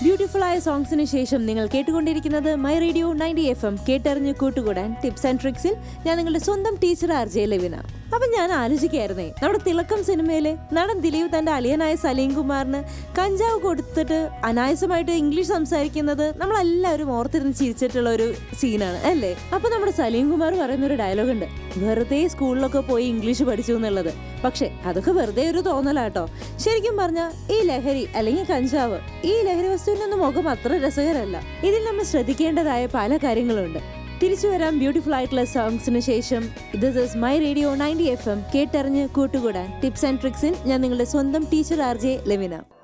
Beautiful ആയ സോങ്സിന് ശേഷം നിങ്ങൾ കേട്ടുകൊണ്ടിരിക്കുന്നത് മൈ റേഡിയോ 90 FM, കേട്ടറിഞ്ഞ് കൂട്ടുകൂടാൻ ടിപ്സ് ആൻഡ് ട്രിക്സിൽ ഞാൻ നിങ്ങളുടെ സ്വന്തം ടീച്ചർ RJ ലെവിന. അപ്പം ഞാൻ ആലോചിക്കായിരുന്നേ, നമ്മുടെ തിളക്കം സിനിമയിലെ നടൻ ദിലീപ് തന്റെ അളിയനായ സലീം കുമാറിന് കഞ്ചാവ് കൊടുത്തിട്ട് അനായാസമായിട്ട് ഇംഗ്ലീഷ് സംസാരിക്കുന്നത് നമ്മളെല്ലാവരും ഓർത്തിരുന്ന് ചിരിച്ചിട്ടുള്ള ഒരു സീനാണ് അല്ലേ. അപ്പൊ നമ്മുടെ സലീം കുമാർ പറയുന്നൊരു ഡയലോഗ് ഉണ്ട്, വെറുതെ സ്കൂളിലൊക്കെ പോയി ഇംഗ്ലീഷ് പഠിച്ചു എന്നുള്ളത്. പക്ഷെ അതൊക്കെ വെറുതെ ഒരു തോന്നലാട്ടോ. ശരിക്കും പറഞ്ഞാൽ ഈ ലഹരി അല്ലെങ്കിൽ കഞ്ചാവ്, ഈ ലഹരി വസ്തുവിന്റെ ഒന്നും മുഖം അത്ര രസകരമല്ല. ഇതിൽ നമ്മൾ ശ്രദ്ധിക്കേണ്ടതായ പല കാര്യങ്ങളുണ്ട്. തിരിച്ചു വരാം ബ്യൂട്ടിഫുൾ ആയിട്ടുള്ള സോങ്സിന് ശേഷം. This is my radio 90 FM, കേട്ടറിഞ്ഞ് കൂട്ടുകൂടാൻ ടിപ്സ് ആൻഡ് ട്രിക്സിൽ ഞാൻ നിങ്ങളുടെ സ്വന്തം ടീച്ചർ RJ ലെവിന.